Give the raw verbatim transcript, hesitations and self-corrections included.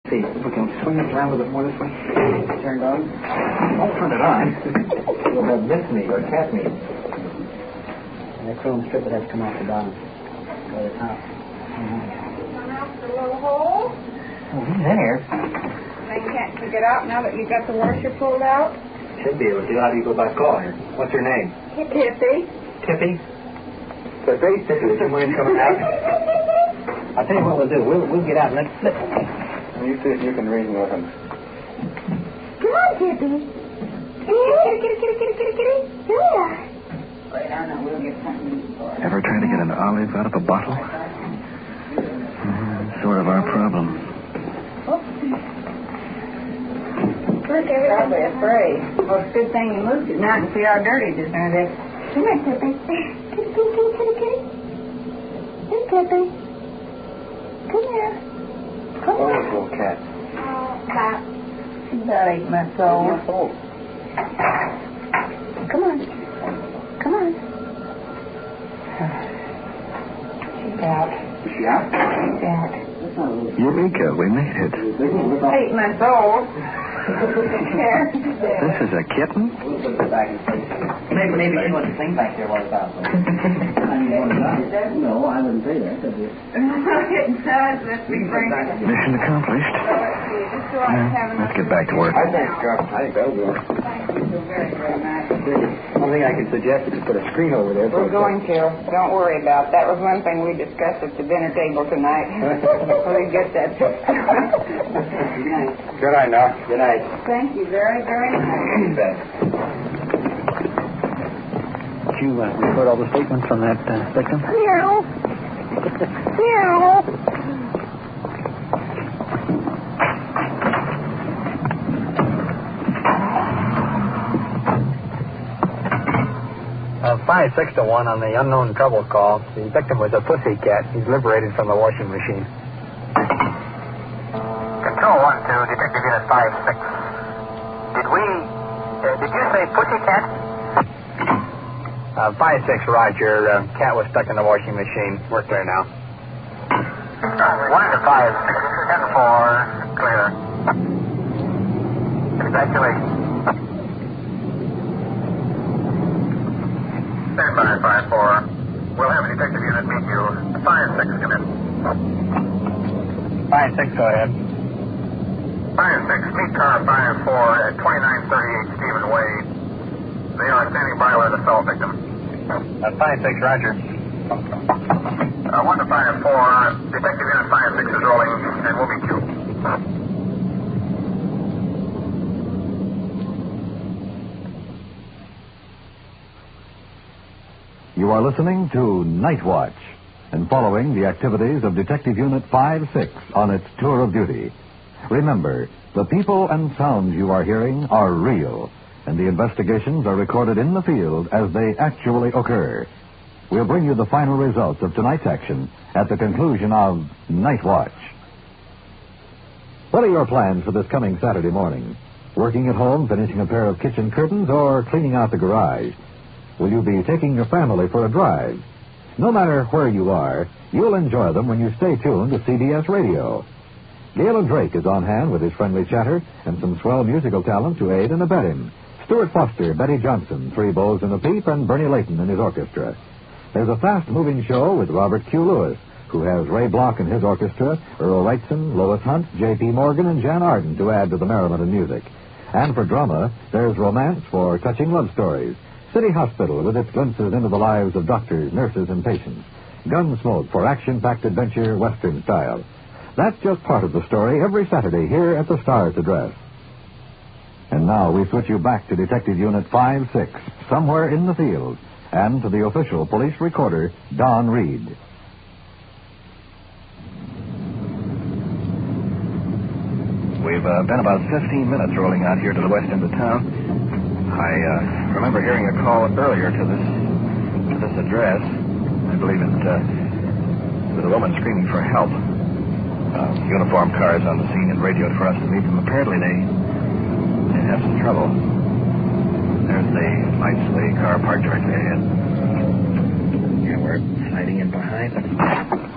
See if we can swing it around a little bit more this way. Turned on. Don't turn it on. We'll have mince meat or cat meat. And the chrome strip would have to come off the bottom. Go to the top. Mm-hmm. Come out the little hole. Oh, he's in here. Then can't you get out now that you got the washer pulled out? Should be able to. How do you go by calling her? What's her name? Tippy. Tippy? So very Tippy, would you mind coming out? I'll tell you what we'll do. We'll, we'll get out and let's... let's... You see if you can reason with him. Come on, Tippy. Kitty, kitty, kitty, kitty, kitty, kitty. Here. Wait, I know. We'll get something for it. Ever try to get an olive out of a bottle? Mm, sort of our problem. Look, everybody's probably afraid. Well, it's a good thing you moved it now to see how dirty it is under there. Come here, Tippy. Kitty, kitty, kitty, kitty, kitty. Hey, Tippy. Come here. Come Oh, here. little cat. Oh, cat. That ain't my soul. Come on. Come on. She's out. Is she out? She's out. Eureka, we made it. Eight months old. Here. This is a kitten? We'll put it back in place. Maybe, maybe she wants to clean back there while it's out. No, I wouldn't say that. It does. Let's be frank. Mission accomplished. Now, let's get back to work. I think, uh, I think that'll do it. Thank you very, very much. One thing I could suggest is to put a screen over there. We're going to. Don't worry about it. That was one thing we discussed at the dinner table tonight. We get that. Good night. Good night now. Good night. Thank you very, very much. You bet. Did you uh, record all the statements from that uh, victim? Meow. Meow. Uh, five, six to one on the unknown trouble call. The victim was a pussycat. He's liberated from the washing machine. Control one to Detective Unit five six. Did we? Uh, did you say pussycat? Uh, five six, Roger. Uh, cat was stuck in the washing machine. We're clear now. One into five six ten four. Clear. Congratulations. Stand by five four. We'll have a detective unit meet you. Five six, come in. Five six, go ahead. Five six, meet car five four at twenty-nine thirty-eight Stephen Way. They are standing by with the assault victim. Uh, five six, Roger. Uh, one to five four. Detective unit five six is rolling, and we'll meet you. You are listening to Night Watch and following the activities of Detective Unit five six on its tour of duty. Remember, the people and sounds you are hearing are real, and the investigations are recorded in the field as they actually occur. We'll bring you the final results of tonight's action at the conclusion of Night Watch. What are your plans for this coming Saturday morning? Working at home, finishing a pair of kitchen curtains, or cleaning out the garage? Will you be taking your family for a drive? No matter where you are, you'll enjoy them when you stay tuned to C B S Radio. Galen Drake is on hand with his friendly chatter and some swell musical talent to aid and abet him. Stuart Foster, Betty Johnson, Three Bows and a Peep, and Bernie Layton in his orchestra. There's a fast-moving show with Robert Q. Lewis, who has Ray Block and his orchestra, Earl Wrightson, Lois Hunt, J P. Morgan, and Jan Arden to add to the merriment and music. And for drama, there's romance for touching love stories. City Hospital with its glimpses into the lives of doctors, nurses, and patients. Gunsmoke for action-packed adventure, Western style. That's just part of the story every Saturday here at the Star's Address. And now we switch you back to Detective Unit five six, somewhere in the field, and to the official police recorder, Don Reed. We've uh, been about fifteen minutes rolling out here to the west end of town. I uh, remember hearing a call earlier to this to this address. I believe it uh, was a woman screaming for help. Uh, uniformed cars on the scene and radioed for us to meet them. Apparently they they have some trouble. There's the lights of the car parked directly ahead. Yeah, we're hiding in behind.